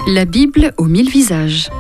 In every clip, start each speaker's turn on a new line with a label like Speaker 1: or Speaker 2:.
Speaker 1: La Bible aux 1000 visages.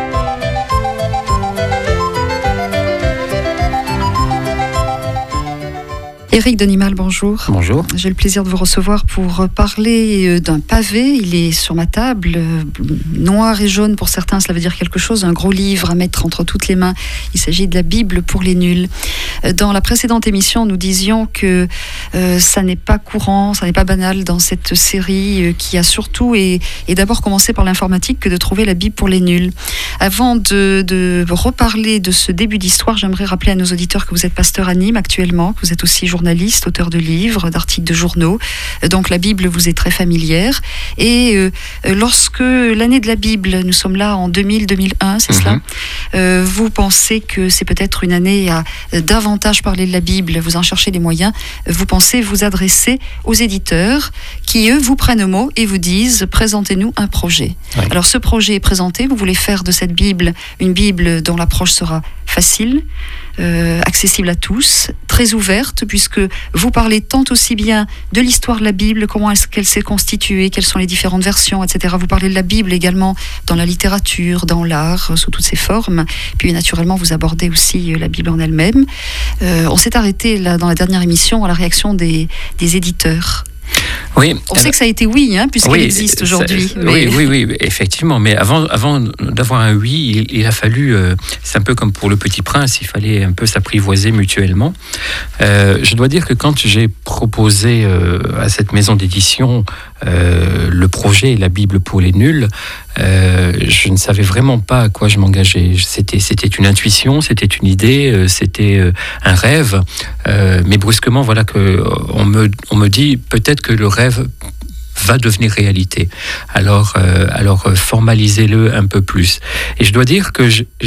Speaker 1: Éric Denimal, bonjour.
Speaker 2: Bonjour.
Speaker 1: J'ai le plaisir de vous recevoir pour parler d'un pavé. Il est sur ma table, noir et jaune pour certains, cela veut dire quelque chose, un gros livre à mettre entre toutes les mains. Il s'agit de la Bible pour les nuls. Dans la précédente émission, nous disions que ça n'est pas courant, ça n'est pas banal dans cette série qui a surtout et d'abord commencé par l'informatique que de trouver la Bible pour les nuls. Avant de reparler de ce début d'histoire, j'aimerais rappeler à nos auditeurs que vous êtes pasteur à Nîmes actuellement, que vous êtes aussi journaliste, auteur de livres, d'articles de journaux. Donc la Bible vous est très familière. Et lorsque l'année de la Bible, nous sommes là en 2000-2001, c'est cela, vous pensez que c'est peut-être une année à davantage parler de la Bible, vous en cherchez les moyens, vous pensez vous adresser aux éditeurs qui, eux, vous prennent au mot et vous disent « Présentez-nous un projet ». Oui. Alors ce projet est présenté, vous voulez faire de cette Bible une Bible dont l'approche sera facile, accessible à tous, très ouverte, puisque vous parlez tant aussi bien de l'histoire de la Bible, comment est-ce qu'elle s'est constituée, quelles sont les différentes versions, etc. Vous parlez de la Bible également dans la littérature, dans l'art, sous toutes ses formes. Puis naturellement, vous abordez aussi la Bible en elle-même. On s'est arrêté là, dans la dernière émission à la réaction des éditeurs.
Speaker 2: Oui,
Speaker 1: on sait que ça a été oui, puisqu'il existe aujourd'hui.
Speaker 2: Mais... Oui, effectivement. Mais avant d'avoir un oui, il a fallu, c'est un peu comme pour le Petit Prince, il fallait un peu s'apprivoiser mutuellement. Je dois dire que quand j'ai proposé à cette maison d'édition le projet La Bible pour les nuls, je ne savais vraiment pas à quoi je m'engageais. C'était une intuition, c'était une idée, c'était un rêve. Mais brusquement, voilà que on me dit peut-être que le rêve va devenir réalité. Alors formalisez-le un peu plus. Et je dois dire que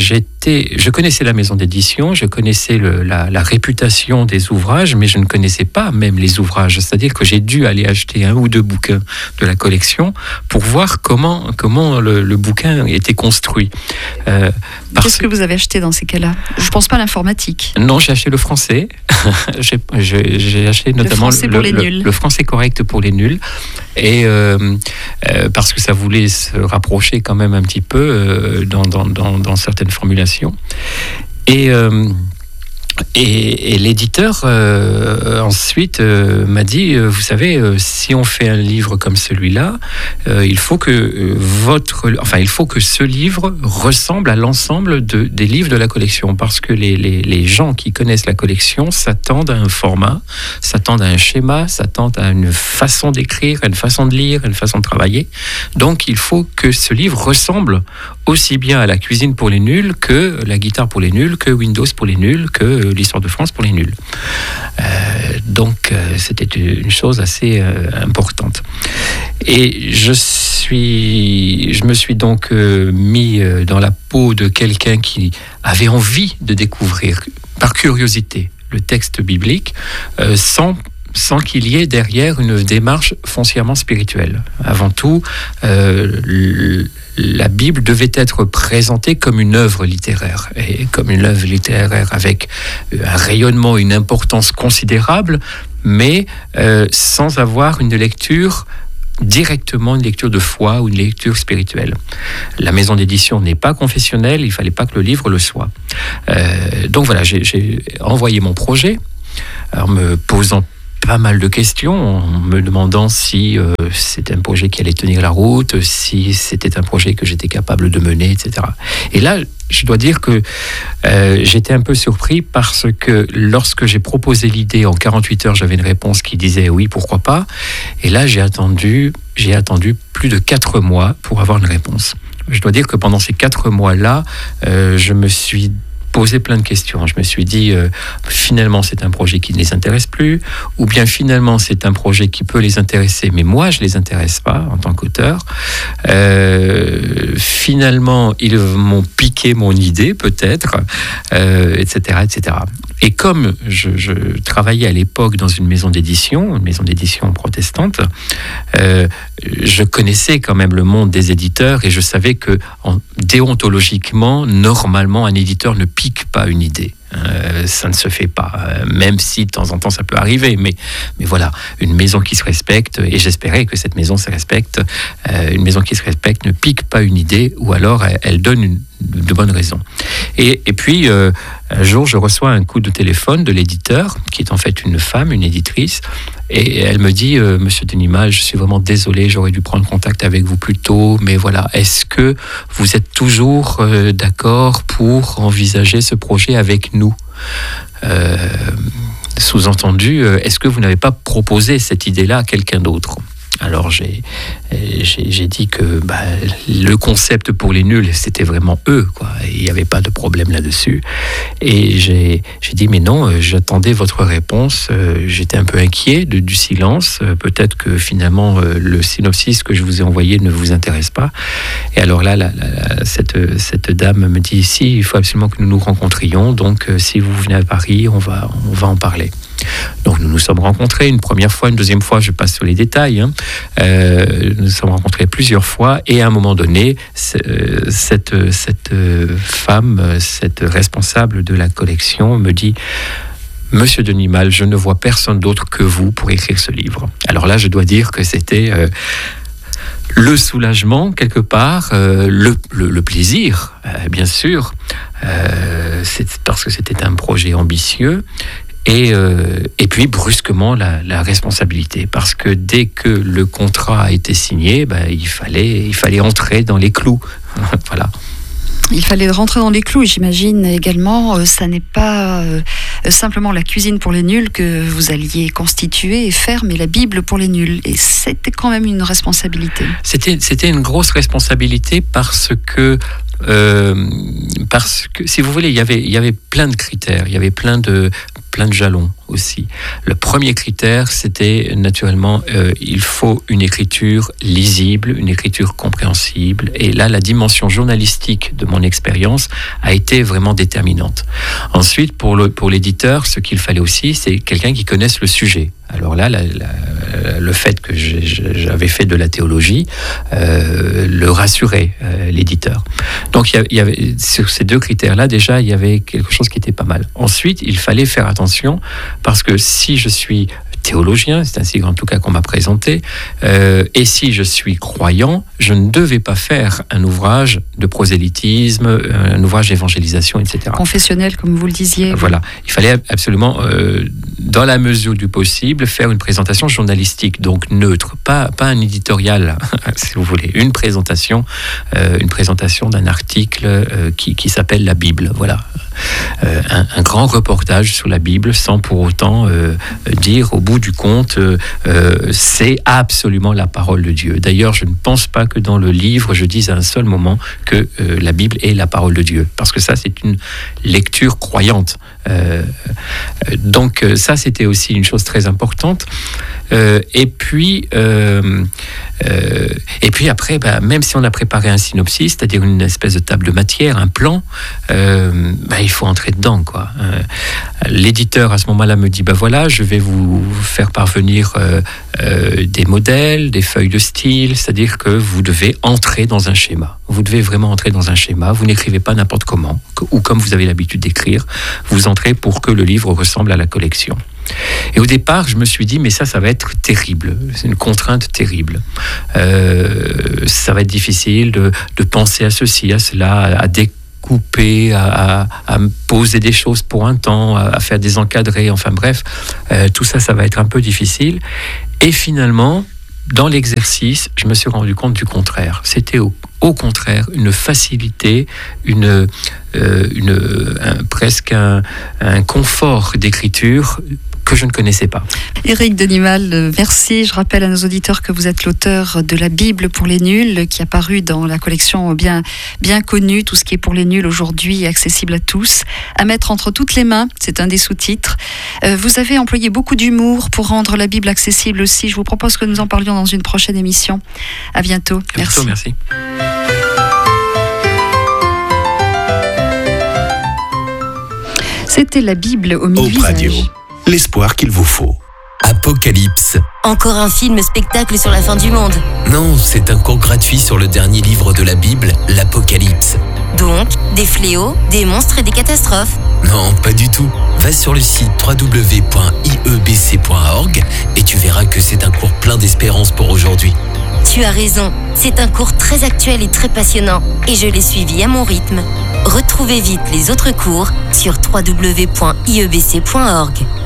Speaker 2: je connaissais la maison d'édition, je connaissais la réputation des ouvrages, mais je ne connaissais pas même les ouvrages. C'est-à-dire que j'ai dû aller acheter 1 ou 2 bouquins de la collection pour voir comment le bouquin était construit.
Speaker 1: Qu'est-ce que vous avez acheté dans ces cas-là ? Je ne pense pas à l'informatique.
Speaker 2: Non, j'ai acheté le français. j'ai acheté notamment le français correct pour les nuls. Et parce que ça voulait se rapprocher quand même un petit peu dans certaines formulations. Et l'éditeur ensuite m'a dit, vous savez, si on fait un livre comme celui-là, il faut que ce livre ressemble à l'ensemble des livres de la collection, parce que les gens qui connaissent la collection s'attendent à un format, s'attendent à un schéma, s'attendent à une façon d'écrire, à une façon de lire, à une façon de travailler. Donc il faut que ce livre ressemble aussi bien à la cuisine pour les nuls que la guitare pour les nuls, que Windows pour les nuls, que l'histoire de France pour les nuls. Donc c'était une chose assez importante. Et je me suis donc mis dans la peau de quelqu'un qui avait envie de découvrir, par curiosité, le texte biblique, sans qu'il y ait derrière une démarche foncièrement spirituelle. Avant tout, la Bible devait être présentée comme une œuvre littéraire, et comme une œuvre littéraire avec un rayonnement, une importance considérable, mais sans avoir une lecture directement, une lecture de foi ou une lecture spirituelle. La maison d'édition n'est pas confessionnelle, il ne fallait pas que le livre le soit. Donc voilà, j'ai envoyé mon projet, en me posant pas mal de questions, en me demandant si c'était un projet qui allait tenir la route, si c'était un projet que j'étais capable de mener, etc. Et là, je dois dire que j'étais un peu surpris, parce que lorsque j'ai proposé l'idée, en 48 heures, j'avais une réponse qui disait oui, pourquoi pas. Et là, j'ai attendu plus de 4 mois pour avoir une réponse. Je dois dire que pendant ces 4 mois-là, je me suis posé plein de questions. Je me suis dit, finalement, c'est un projet qui ne les intéresse plus, ou bien finalement, c'est un projet qui peut les intéresser, mais moi, je ne les intéresse pas en tant qu'auteur. Finalement, ils m'ont piqué mon idée, peut-être, etc., etc. Et comme je travaillais à l'époque dans une maison d'édition protestante, je connaissais quand même le monde des éditeurs, et je savais que déontologiquement, normalement, un éditeur ne pique pas une idée. Ça ne se fait pas, même si de temps en temps ça peut arriver, mais voilà, une maison qui se respecte, et j'espérais que cette maison se respecte, une maison qui se respecte ne pique pas une idée, ou alors elle donne de bonnes raisons. Et puis un jour je reçois un coup de téléphone de l'éditeur, qui est en fait une femme, une éditrice, et elle me dit Monsieur Denimal, je suis vraiment désolé, j'aurais dû prendre contact avec vous plus tôt, mais voilà, est-ce que vous êtes toujours d'accord pour envisager ce projet avec nous? Sous-entendu, est-ce que vous n'avez pas proposé cette idée-là à quelqu'un d'autre? Alors j'ai dit que le concept pour les nuls, c'était vraiment eux, quoi. Il n'y avait pas de problème là-dessus. Et j'ai dit mais non, j'attendais votre réponse. J'étais un peu inquiet du silence. Peut-être que finalement le synopsis que je vous ai envoyé ne vous intéresse pas. Et alors là, cette dame me dit si, il faut absolument que nous nous rencontrions. Donc si vous venez à Paris, on va en parler. Donc nous nous sommes rencontrés une première fois, une deuxième fois, je passe sur les détails. Nous nous sommes rencontrés plusieurs fois, et à un moment donné, cette femme, cette responsable de la collection me dit Monsieur Denimal, je ne vois personne d'autre que vous pour écrire ce livre. Alors là, je dois dire que c'était le soulagement quelque part, le plaisir, bien sûr, c'est parce que c'était un projet ambitieux. Et puis brusquement la responsabilité, parce que dès que le contrat a été signé, il fallait entrer dans les clous. Voilà.
Speaker 1: Il fallait rentrer dans les clous, et j'imagine également, ça n'est pas simplement la cuisine pour les nuls que vous alliez constituer et faire, mais la Bible pour les nuls. Et c'était quand même une responsabilité.
Speaker 2: C'était une grosse responsabilité parce que si vous voulez, il y avait plein de critères, il y avait plein de jalons aussi. Le premier critère, c'était naturellement, il faut une écriture lisible, une écriture compréhensible. Et là, la dimension journalistique de mon expérience a été vraiment déterminante. Ensuite, pour l'éditeur, ce qu'il fallait aussi, c'est quelqu'un qui connaisse le sujet. Alors là, le fait que j'avais fait de la théologie le rassurait, l'éditeur. Donc, il y avait, sur ces deux critères-là, déjà, il y avait quelque chose qui était pas mal. Ensuite, il fallait faire attention, parce que si je suis théologien, c'est ainsi en tout cas qu'on m'a présenté, et si je suis croyant, je ne devais pas faire un ouvrage de prosélytisme, un ouvrage d'évangélisation, etc.
Speaker 1: Confessionnel, comme vous le disiez.
Speaker 2: Voilà, il fallait absolument, dans la mesure du possible, faire une présentation journalistique, donc neutre, pas un éditorial, si vous voulez, une présentation d'un article qui s'appelle la Bible, voilà. Un grand reportage sur la Bible, sans pour autant dire au bout du compte c'est absolument la parole de Dieu. D'ailleurs, je ne pense pas que dans le livre je dise à un seul moment que la Bible est la parole de Dieu, parce que ça, c'est une lecture croyante. Donc ça, c'était aussi une chose très importante. Et puis après, même si on a préparé un synopsis, c'est-à-dire une espèce de table de matière, un plan, il faut entrer dedans, quoi. L'éditeur à ce moment-là me dit voilà, je vais vous faire parvenir des modèles, des feuilles de style, c'est-à-dire que vous devez entrer dans un schéma. Vous devez vraiment entrer dans un schéma. Vous n'écrivez pas n'importe comment, ou comme vous avez l'habitude d'écrire. Vous entrez pour que le livre ressemble à la collection. Et au départ, je me suis dit, mais ça va être terrible. C'est une contrainte terrible. Ça va être difficile de penser à ceci, à cela, à découper, à poser des choses pour un temps, à faire des encadrés, enfin bref. Tout ça va être un peu difficile. Et finalement, dans l'exercice, je me suis rendu compte du contraire. C'était au contraire une facilité, presque un confort d'écriture que je ne connaissais pas.
Speaker 1: Éric Denimal, merci. Je rappelle à nos auditeurs que vous êtes l'auteur de la Bible pour les nuls, qui a paru dans la collection bien connue, Tout ce qui est pour les nuls aujourd'hui est accessible à tous. À mettre entre toutes les mains, c'est un des sous-titres. Vous avez employé beaucoup d'humour pour rendre la Bible accessible aussi. Je vous propose que nous en parlions dans une prochaine émission. À bientôt.
Speaker 2: Merci. Merci.
Speaker 1: C'était la Bible au mille visages.
Speaker 3: Radio. L'espoir qu'il vous faut. Apocalypse.
Speaker 4: Encore un film spectacle sur la fin du monde.
Speaker 3: Non, c'est un cours gratuit sur le dernier livre de la Bible, l'Apocalypse.
Speaker 4: Donc, des fléaux, des monstres et des catastrophes.
Speaker 3: Non, pas du tout. Va sur le site www.iebc.org et tu verras que c'est un cours plein d'espérance pour aujourd'hui.
Speaker 4: Tu as raison, c'est un cours très actuel et très passionnant, et je l'ai suivi à mon rythme. Retrouvez vite les autres cours sur www.iebc.org.